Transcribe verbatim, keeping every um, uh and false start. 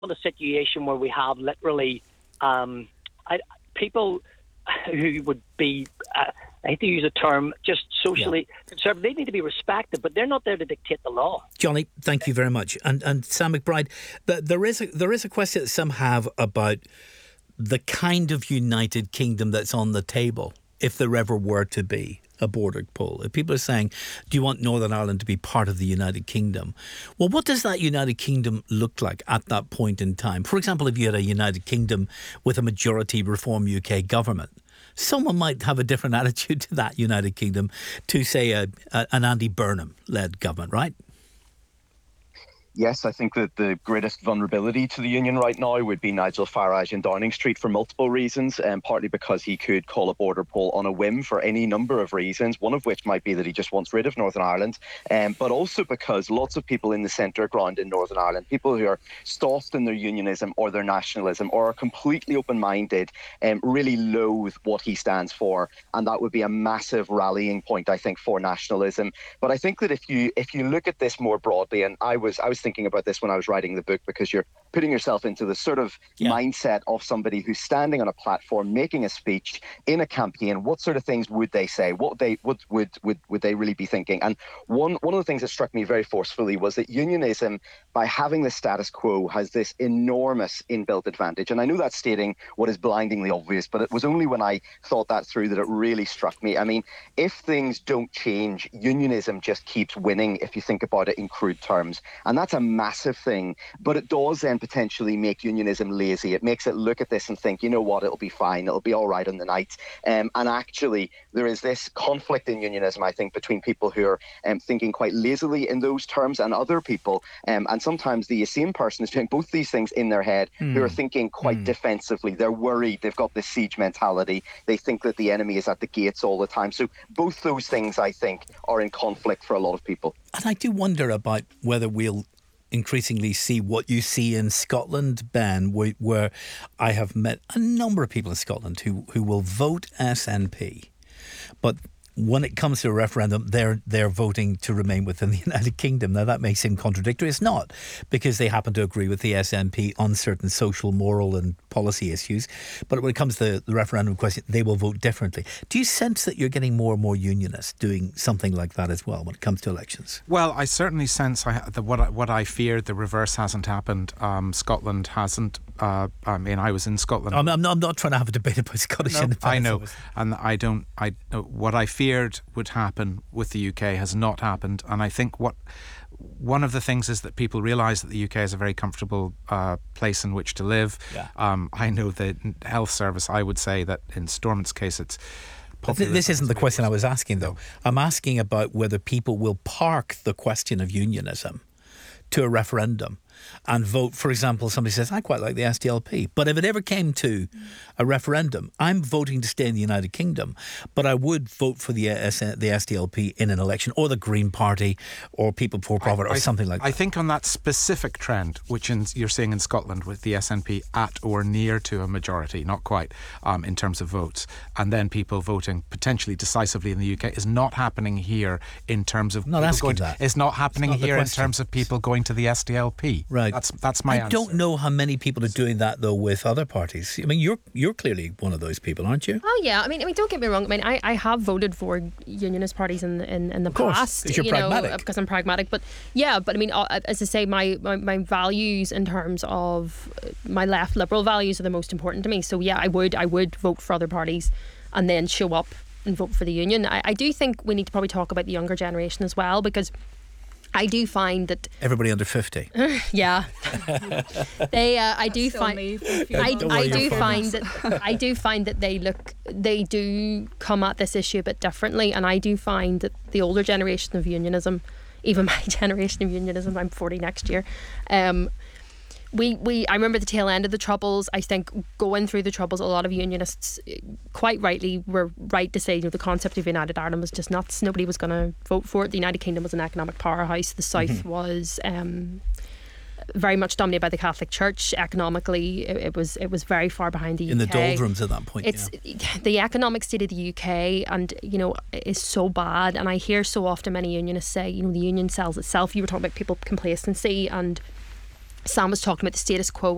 a situation where we have literally um, I, people who would be, uh, I hate to use a term, just socially yeah. conservative. They need to be respected, but they're not there to dictate the law. Johnny, thank you very much. And and Sam McBride, there is a, there is a question that some have about the kind of United Kingdom that's on the table, if there ever were to be a border poll. If people are saying, do you want Northern Ireland to be part of the United Kingdom? Well, what does that United Kingdom look like at that point in time? For example, if you had a United Kingdom with a majority Reform U K government, someone might have a different attitude to that United Kingdom to, say, a, a, an Andy Burnham-led government, right? Yes, I think that the greatest vulnerability to the union right now would be Nigel Farage in Downing Street for multiple reasons, and um, partly because he could call a border poll on a whim for any number of reasons, one of which might be that he just wants rid of Northern Ireland, um, but also because lots of people in the centre ground in Northern Ireland, people who are stossed in their unionism or their nationalism or are completely open-minded, um, really loathe what he stands for, and that would be a massive rallying point, I think, for nationalism. But I think that if you if you look at this more broadly, and I was I was thinking about this when I was writing the book, because you're putting yourself into the sort of yeah. mindset of somebody who's standing on a platform, making a speech in a campaign. What sort of things would they say? What they would would would would they really be thinking? And one one of the things that struck me very forcefully was that unionism, by having the status quo, has this enormous inbuilt advantage. And I know that's stating what is blindingly obvious, but it was only when I thought that through that it really struck me. I mean, if things don't change, unionism just keeps winning, if you think about it in crude terms. And that's a massive thing, but it does then potentially make unionism lazy. It makes it look at this and think, you know what, it'll be fine, it'll be all right on the night. Um, and actually, there is this conflict in unionism, I think, between people who are um, thinking quite lazily in those terms and other people. Um, and sometimes the same person is doing both these things in their head, mm. who are thinking quite mm. defensively. They're worried, they've got this siege mentality. They think that the enemy is at the gates all the time. So both those things, I think, are in conflict for a lot of people. And I do wonder about whether we'll increasingly see what you see in Scotland, Ben, where, where I have met a number of people in Scotland who, who will vote S N P, but when it comes to a referendum, they're they're voting to remain within the United Kingdom. Now, that may seem contradictory. It's not, because they happen to agree with the S N P on certain social, moral and policy issues. But when it comes to the referendum question, they will vote differently. Do you sense that you're getting more and more unionists doing something like that as well when it comes to elections? Well, I certainly sense I, that what I, what I feared, the reverse hasn't happened. Um, Scotland hasn't. Uh, I mean, I was in Scotland. I'm, I'm, not, I'm not trying to have a debate about Scottish no, independence. I know, and I don't. I what I feared would happen with the U K has not happened, and I think what one of the things is that people realise that the U K is a very comfortable uh, place in which to live. Yeah. Um, I know the health service. I would say that in Stormont's case, it's. This isn't the question I was asking, though. I'm asking about whether people will park the question of unionism to a referendum and vote. For example, somebody says, I quite like the S D L P, but if it ever came to a referendum, I'm voting to stay in the United Kingdom, but I would vote for the the S D L P in an election, or the Green Party, or People for Profit, or I, something like that. I think on that specific trend, which in, you're seeing in Scotland with the S N P at or near to a majority, not quite, um, in terms of votes, and then people voting potentially decisively in the U K, is not happening here in terms of... I'm not asking going that. To, it's not happening it's not here in terms of people going to the S D L P. Right. That's that's my I answer. I don't know how many people are doing that, though, with other parties. I mean, you're you're clearly one of those people, aren't you? Oh, yeah. I mean, I mean, don't get me wrong. I mean, I, I have voted for unionist parties in in, in the of course, past. because you're you pragmatic. Know, because I'm pragmatic. But, yeah, but I mean, as I say, my, my, my values in terms of my left liberal values are the most important to me. So, yeah, I would I would vote for other parties and then show up and vote for the union. I, I do think we need to probably talk about the younger generation as well, because I do find that everybody under fifty. yeah, they. Uh, I do find. I, I do find that. I do find that they look. They do come at this issue a bit differently, and I do find that the older generation of unionism, even my generation of unionism, I'm forty next year. Um, We, we I remember the tail end of the Troubles. I think going through the Troubles, a lot of unionists quite rightly were right to say, you know, the concept of United Ireland was just nuts. Nobody was going to vote for it. The United Kingdom was an economic powerhouse. The South mm-hmm. was um, very much dominated by the Catholic Church. Economically, it, it was it was very far behind the U K. In the doldrums at that point. It's yeah. the economic state of the U K, and you know, is so bad. And I hear so often many unionists say, you know, the union sells itself. You were talking about people complacency, and Sam was talking about the status quo.